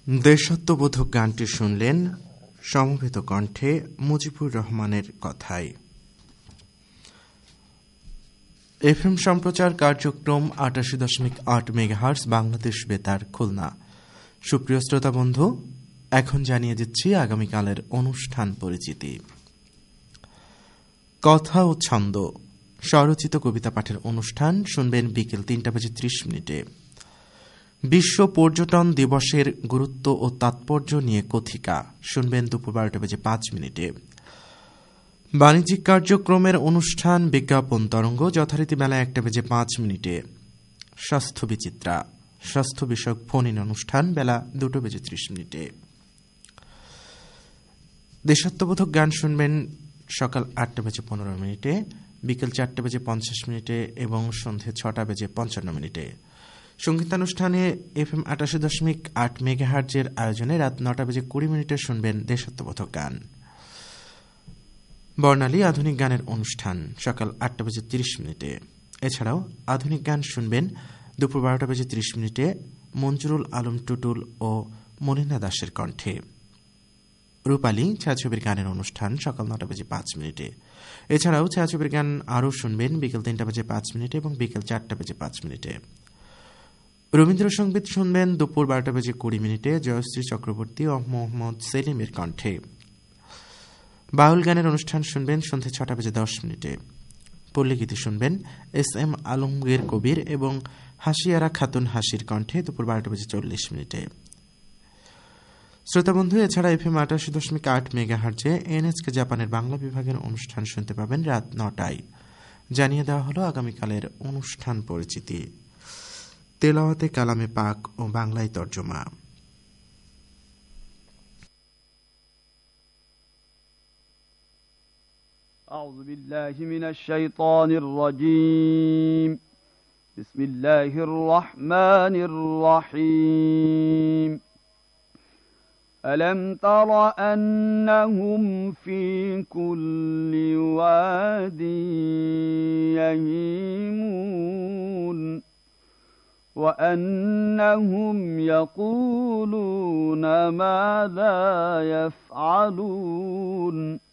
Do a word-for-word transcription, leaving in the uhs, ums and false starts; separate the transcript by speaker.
Speaker 1: দেশাত্মবোধক গানটি শুনলেন সমবেত কণ্ঠে মুজিবুর রহমানের কথায়। এফএম সম্প্রচার কার্যক্রম আটাশি দশমিক আট মেগাহার্টজ বাংলাদেশ বেতার খুলনা। সুপ্রিয় শ্রোতা বন্ধু, এখন জানিয়ে দিচ্ছি আগামীকালের অনুষ্ঠান পরিচিতি। কথা ও ছন্দ স্বরচিত কবিতা পাঠের অনুষ্ঠান শুনবেন বিকেল তিনটা বেজে ত্রিশ মিনিটে। বিশ্ব পর্যটন দিবসের গুরুত্ব ও তাৎপর্য নিয়ে কথিকা শুনবেন দুপুর বারোটা বেজে পাঁচ মিনিটে। বাণিজ্যিক কার্যক্রমের অনুষ্ঠান বিজ্ঞাপন তরঙ্গ যথারীতি বেলা একটা বেজে পাঁচ মিনিটে। স্বাস্থ্য বিচিত্রা স্বাস্থ্য বিষয়ক ফোন ইন অনুষ্ঠান বেলা দুটো বেজে ত্রিশ মিনিটে। দেশাত্মবোধক গান শুনবেন সকাল আটটা বেজে পনেরো মিনিটে, বিকেল চারটা বেজে পঞ্চাশ মিনিটে এবং সন্ধে ছটা বেজে পঞ্চান্ন মিনিটে। সঙ্গীতানুষ্ঠানে এফ এম আটাশি দশমিক আট মেগাহার্জের আয়োজনে রাত নটা বেজে কুড়ি মিনিটে শুনবেন দেশাত্মবোধক গান। বর্ণালী আধুনিক গানের অনুষ্ঠান সকাল আটটা বেজে তিরিশ মিনিটে। এছাড়াও আধুনিক গান শুনবেন দুপুর বারোটা বেজে তিরিশ মিনিটে মঞ্জুরুল আলম টুটুল ও মলিনা দাসের কণ্ঠে। রূপালী ছায়াছবির গানের অনুষ্ঠান সকাল নটা বেজে পাঁচ মিনিটে। এছাড়াও ছায়াছবির গান আরও শুনবেন বিকেল তিনটা বেজে পাঁচ মিনিটে এবং বিকেল চারটা বেজে পাঁচ মিনিটে। রবীন্দ্রসঙ্গীত শুনবেন দুপুর বারোটা বেজে কুড়ি মিনিটে জয়শ্রী চক্রবর্তী ও মোহাম্মদ সেলিমের কণ্ঠে। বাউল গানের অনুষ্ঠান শুনবেন সন্ধ্যে ছটা বেজে দশ মিনিটে। পল্লীগীতি শুনবেন এস এম আলমগীর কবির এবং হাসিয়ারা খাতুন হাসির কণ্ঠে দুপুর বারোটা বেজে চল্লিশ মিনিটে। শ্রোতা বন্ধু, এছাড়া এফ এম আটাশি দশমিক আট মেগাহার্জে এনএসকে জাপানের বাংলা বিভাগের অনুষ্ঠান শুনতে পাবেন রাত নটায়। জানিয়ে দেওয়া হলো আগামীকালের অনুষ্ঠান পরিচিতি। তেলাওয়াতে কালামে পাক ও বাংলায় তর্জমা।
Speaker 2: أعوذ بالله من الشيطان الرجيم. بسم الله الرحمن الرحيم. ألم تر أنهم في كل واد يهيمون وأنهم يقولون ما لا يفعلون